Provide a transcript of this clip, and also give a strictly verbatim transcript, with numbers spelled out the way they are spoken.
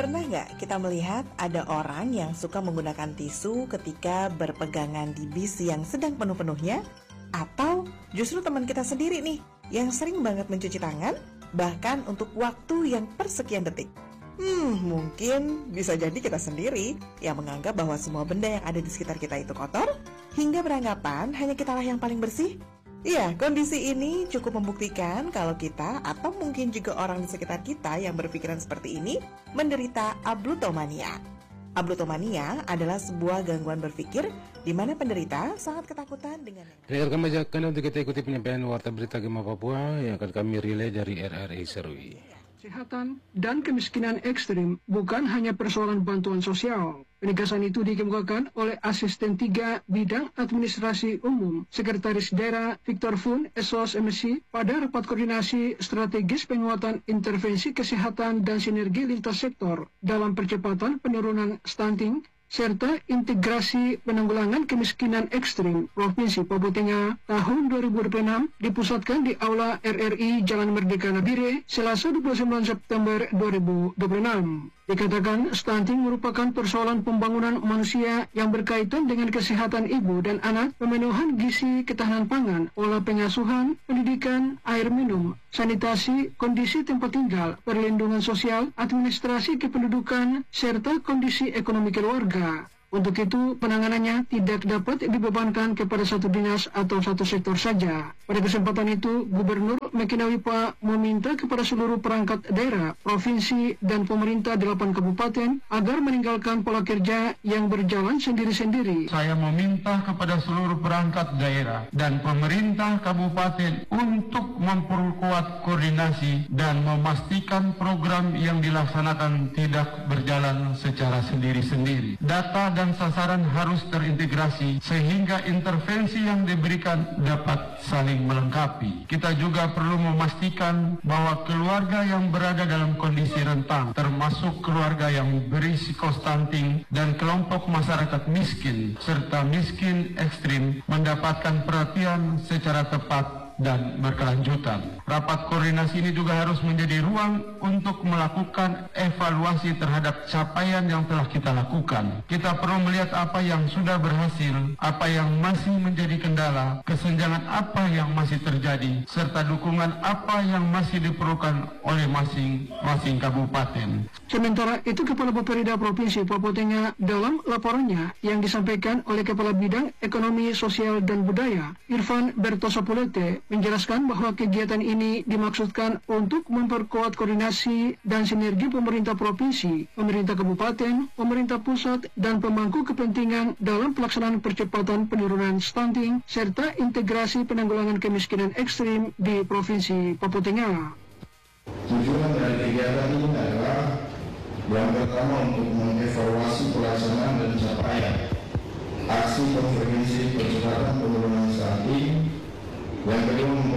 Pernah nggak kita melihat ada orang yang suka menggunakan tisu ketika berpegangan di bis yang sedang penuh-penuhnya? Atau justru teman kita sendiri nih yang sering banget mencuci tangan, bahkan untuk waktu yang persekian detik? Hmm, mungkin bisa jadi kita sendiri yang menganggap bahwa semua benda yang ada di sekitar kita itu kotor, hingga beranggapan hanya kitalah yang paling bersih. Iya, kondisi ini cukup membuktikan kalau kita atau mungkin juga orang di sekitar kita yang berpikiran seperti ini menderita ablutomania. Ablutomania adalah sebuah gangguan berpikir di mana penderita sangat ketakutan dengan yang... Rekan majakan untuk kita ikuti penyampaian warta berita Gema Papua yang akan kami relay dari R R I Serui. Kesehatan dan kemiskinan ekstrim bukan hanya persoalan bantuan sosial. Penegasan itu dikemukakan oleh Asisten tiga Bidang Administrasi Umum Sekretaris Daerah Victor Fun S O S M S I pada rapat koordinasi strategis penguatan intervensi kesehatan dan sinergi lintas sektor dalam percepatan penurunan stunting serta integrasi penanggulangan kemiskinan ekstrim Provinsi Papua Tengah tahun dua ribu dua puluh enam dipusatkan di Aula R R I Jalan Merdeka Nabire, Selasa dua puluh sembilan September dua ribu dua puluh enam. Dikatakan stunting merupakan persoalan pembangunan manusia yang berkaitan dengan kesehatan ibu dan anak, pemenuhan gizi, ketahanan pangan, pola pengasuhan, pendidikan, air minum, sanitasi, kondisi tempat tinggal, perlindungan sosial, administrasi kependudukan, serta kondisi ekonomi keluarga. Untuk itu, penanganannya tidak dapat dibebankan kepada satu dinas atau satu sektor saja. Pada kesempatan itu, Gubernur Mekinawipha meminta kepada seluruh perangkat daerah, provinsi, dan pemerintah delapan kabupaten agar meninggalkan pola kerja yang berjalan sendiri-sendiri. Saya meminta kepada seluruh perangkat daerah dan pemerintah kabupaten untuk memperkuat koordinasi dan memastikan program yang dilaksanakan tidak berjalan secara sendiri-sendiri. Data dan dan sasaran harus terintegrasi sehingga intervensi yang diberikan dapat saling melengkapi. Kita juga perlu memastikan bahwa keluarga yang berada dalam kondisi rentan, termasuk keluarga yang berisiko stunting dan kelompok masyarakat miskin serta miskin ekstrim, mendapatkan perhatian secara tepat dan berkelanjutan. Rapat koordinasi ini juga harus menjadi ruang untuk melakukan evaluasi terhadap capaian yang telah kita lakukan. Kita perlu melihat apa yang sudah berhasil, apa yang masih menjadi kendala, kesenjangan apa yang masih terjadi, serta dukungan apa yang masih diperlukan oleh masing-masing kabupaten. Sementara itu, Kepala Bapperida Provinsi Papua Tengah dalam laporannya yang disampaikan oleh Kepala Bidang Ekonomi Sosial dan Budaya, Irfan Bertosapulete, menjelaskan bahwa kegiatan ini dimaksudkan untuk memperkuat koordinasi dan sinergi pemerintah provinsi, pemerintah kabupaten, pemerintah pusat, dan pemangku kepentingan dalam pelaksanaan percepatan penurunan stunting serta integrasi penanggulangan kemiskinan ekstrim di Provinsi Papua Tengah. Tujuan dari kegiatan ini adalah yang pertama untuk mengevaluasi pelaksanaan dan capaian aksi konvergensi percepatan penurunan stunting. Yang kedua,